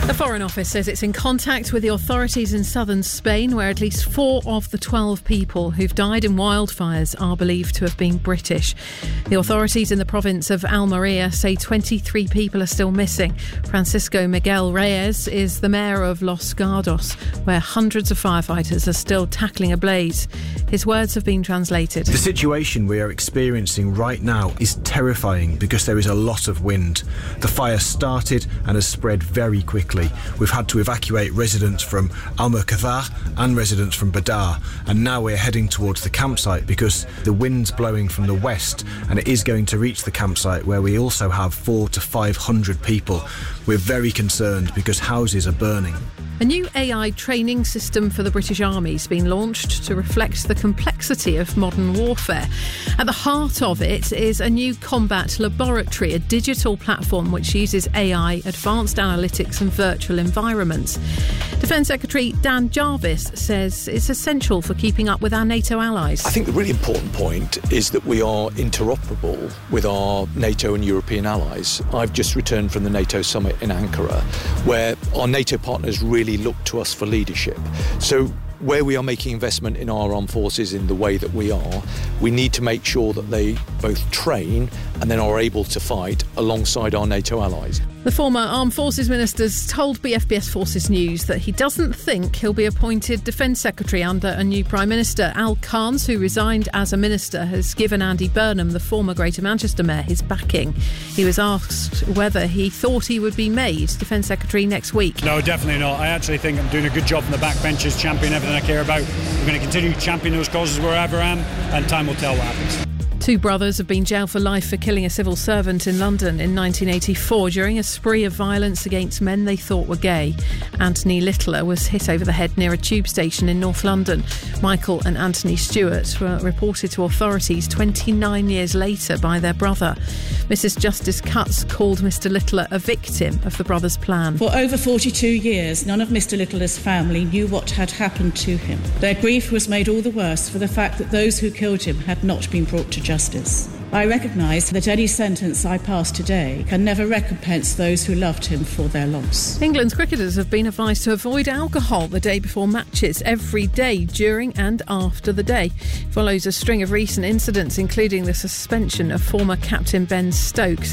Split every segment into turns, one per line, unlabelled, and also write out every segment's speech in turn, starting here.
The Foreign Office says it's in contact with the authorities in southern Spain, where at least 4 of the 12 people who've died in wildfires are believed to have been British. The authorities in the province of Almería say 23 people are still missing. Francisco Miguel Reyes is the mayor of Los Gardos, where hundreds of firefighters are still tackling a blaze. His words have been translated.
The situation we are experiencing right now is terrifying because there is a lot of wind. The fire started and has spread very quickly. We've had to evacuate residents from Almucadar and residents from Badar, and now we're heading towards the campsite because the wind's blowing from the west and it is going to reach the campsite where we also have 400 to 500 people. We're very concerned because houses are burning.
A new AI training system for the British Army has been launched to reflect the complexity of modern warfare. At the heart of it is a new combat laboratory, a digital platform which uses AI, advanced analytics and virtual environments. Defence Secretary Dan Jarvis says it's essential for keeping up with our NATO allies.
I think the really important point is that we are interoperable with our NATO and European allies. I've just returned from the NATO summit in Ankara, where our NATO partners really look to us for leadership. So where we are making investment in our armed forces in the way that we are, we need to make sure that they both train and then are able to fight alongside our NATO allies.
The former Armed Forces Minister's told BFBS Forces News that he doesn't think he'll be appointed Defence Secretary under a new Prime Minister. Al Carnes, who resigned as a minister, has given Andy Burnham, the former Greater Manchester Mayor, his backing. He was asked whether he thought he would be made Defence Secretary next week.
No, definitely not. I actually think I'm doing a good job in the backbenches, championing everything I care about. I'm going to continue championing those causes wherever I am, and time will tell what happens.
2 brothers have been jailed for life for killing a civil servant in London in 1984 during a spree of violence against men they thought were gay. Anthony Littler was hit over the head near a tube station in North London. Michael and Anthony Stewart were reported to authorities 29 years later by their brother. Mrs Justice Cutts called Mr Littler a victim of the brothers' plan.
For over 42 years, none of Mr Littler's family knew what had happened to him. Their grief was made all the worse for the fact that those who killed him had not been brought to justice. I recognise that any sentence I pass today can never recompense those who loved him for their loss.
England's cricketers have been advised to avoid alcohol the day before matches, every day, during and after the day. It follows a string of recent incidents, including the suspension of former captain Ben Stokes.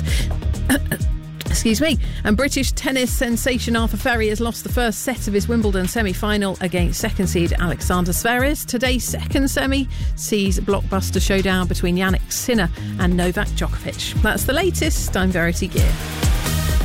And British tennis sensation Arthur Ferry has lost the first set of his Wimbledon semi-final against second seed Alexander Zverev. Today's second semi sees a blockbuster showdown between Jannik Sinner and Novak Djokovic. That's the latest. I'm Verity Gear.